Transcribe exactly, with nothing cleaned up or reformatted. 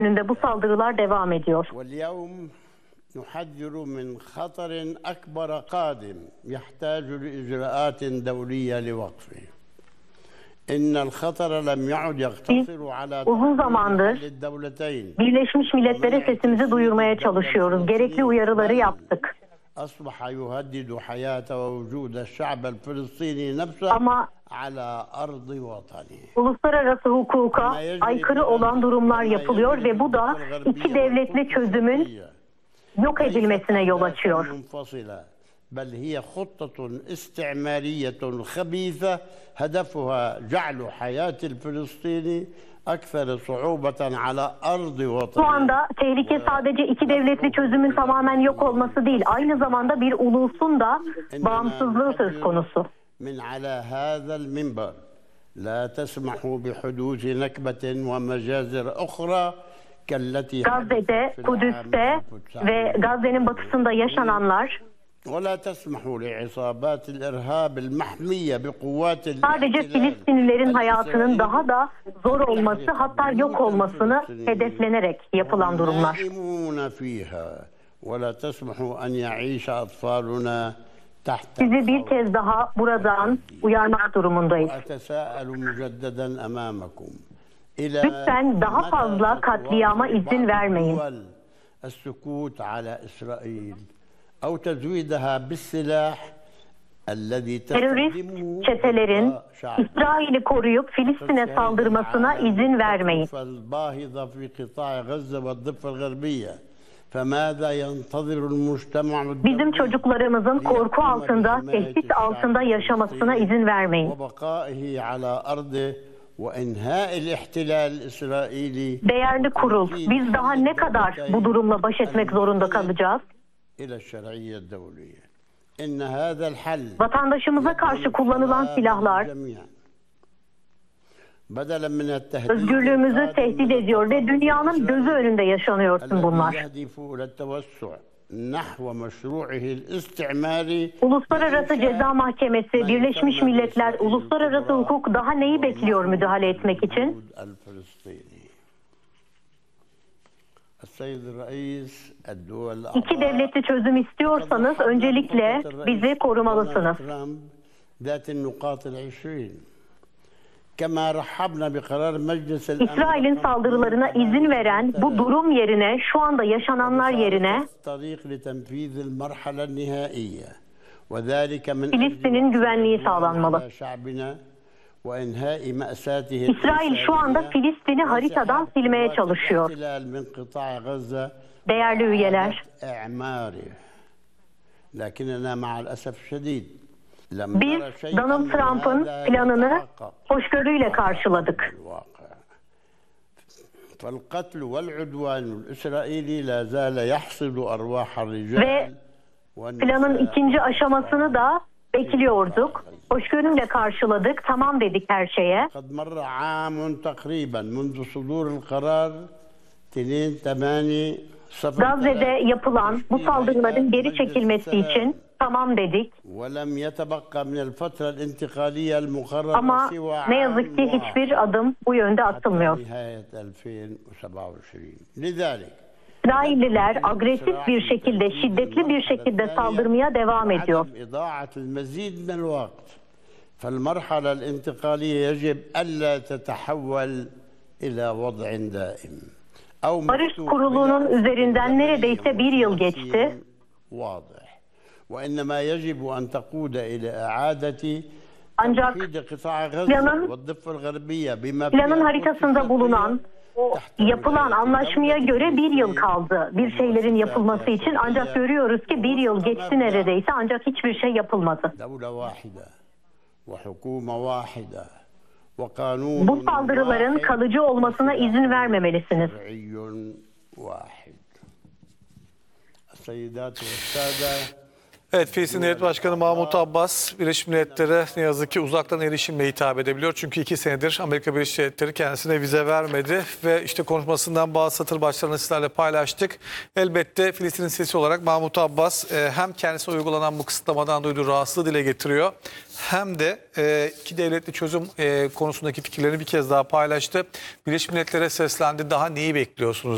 önünde bu saldırılar devam ediyor. واليوم نحذر من خطر أكبر قادم يحتاج لإجراءات دولية لوقفه. إن الخطر لم يعد يقتصر على Uzun zamandır الدولتين. Birleşmiş Milletler'e sesimizi duyurmaya çalışıyoruz. Gerekli uyarıları yaptık. أصبح يهدد حياة ووجود الشعب الفلسطيني نفسه Ama على أرض وطنه. uluslararası hukuka aykırı olan durumlar yapılıyor ve bu da iki devletli çözümün yok edilmesine yol açıyor. بل هي خطة استعمارية خبيثة هدفها جعل حياة الفلسطيني أكثر صعوبة على أرض وطنه. Şu anda tehlike sadece iki devletli çözümün tamamen yok olması değil, aynı zamanda bir ulusun da bağımsızlığı söz konusu. من على هذا المنبر لا تسمحوا بحدوث نكبة ومجازر أخرى. Gazze'de, Kudüs'te ve Gazze'nin batısında yaşananlar sadece Filistinlilerin hayatının daha da zor olması, hatta yok olmasını hedeflenerek yapılan durumlar. Sizi bir kez daha buradan uyarmak durumundayız. Lütfen daha fazla katliama izin vermeyin. Terörist çetelerin İsrail'i koruyup Filistin'e saldırmasına izin vermeyin. Bizim çocuklarımızın korku altında, tehdit altında yaşamasına izin vermeyin. Değerli kurul, biz daha ne kadar bu durumla baş etmek zorunda kalacağız? Vatandaşımıza karşı kullanılan silahlar özgürlüğümüzü tehdit ediyor ve dünyanın gözü önünde yaşanıyorsun bunlar. Uluslararası Ceza Mahkemesi, Birleşmiş Milletler, uluslararası hukuk daha neyi bekliyor müdahale etmek için? İki devletli çözüm istiyorsanız öncelikle bizi korumalısınız. İsrail'in saldırılarına izin veren bu durum yerine, şu anda yaşananlar yerine Filistin'in güvenliği sağlanmalı. İsrail şu anda Filistin'i haritadan silmeye çalışıyor. Değerli üyeler, biz Donald Trump'ın planını hoşgörüyle karşıladık. Ve planın ikinci aşamasını da bekliyorduk. Hoşgörüyle karşıladık. Tamam dedik her şeye. Gazze'de yapılan bu saldırıların geri çekilmesi için tamam dedik. Ama ne yazık ki hiçbir adım bu yönde atılmıyor. İsrailliler agresif bir şekilde, şiddetli bir şekilde saldırmaya devam ediyor. Barış Kurulu'nun üzerinden neredeyse bir yıl geçti. Ancak planın, planın haritasında bulunan yapılan anlaşmaya göre bir yıl kaldı bir şeylerin yapılması için. Ancak görüyoruz ki bir yıl geçti neredeyse, ancak hiçbir şey yapılmadı. Bu saldırıların kalıcı olmasına izin vermemelisiniz. Evet, Filistin Devlet Başkanı Mahmut Abbas, Birleşmiş Milletler'e ne yazık ki uzaktan erişimle hitap edebiliyor. Çünkü iki senedir Amerika Birleşik Devletleri kendisine vize vermedi ve işte konuşmasından bazı satır başlarını sizlerle paylaştık. Elbette Filistin'in sesi olarak Mahmut Abbas hem kendisine uygulanan bu kısıtlamadan duyduğu rahatsızlığı dile getiriyor, hem de iki devletli çözüm konusundaki fikirlerini bir kez daha paylaştı. Birleşmiş Milletler'e seslendi. Daha neyi bekliyorsunuz